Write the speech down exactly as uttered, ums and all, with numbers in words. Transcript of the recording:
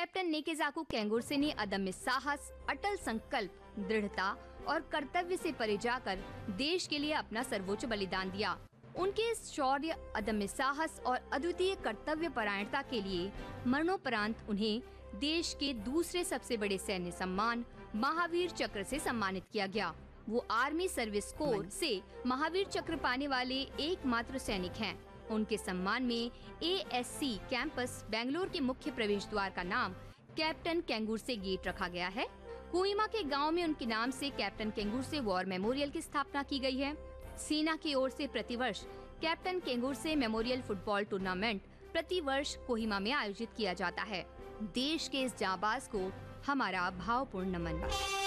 Captain नेकेजाकू केंगुरसे ने अदम्य साहस, अटल संकल्प, दृढ़ता और कर्तव्य से परे जाकर देश के लिए अपना सर्वोच्च बलिदान दिया। उनके इस शौर्य, अदम्य साहस और अद्वितीय कर्तव्य परायणता के लिए मरणोपरांत उन्हें देश के दूसरे सबसे बड़े सैन्य सम्मान महावीर चक्र से सम्मानित किया गया। वो आर्मी सर्विस कोर से महावीर चक्र पाने वाले एकमात्र सैनिक हैं। उनके सम्मान में A S C campus Bengaluru के मुख्य प्रवेश द्वार का नाम कैप्टन केंगुरसे गेट रखा गया है। कोहिमा के गांव में उनके नाम से कैप्टन केंगुरसे वॉर मेमोरियल की स्थापना की गई है। सेना की ओर से प्रतिवर्ष कैप्टन केंगुरसे मेमोरियल फुटबॉल टूर्नामेंट प्रति वर्ष कोहिमा में आयोजित किया जाता है। देश के इस जांबाज को हमारा भावपूर्ण नमन।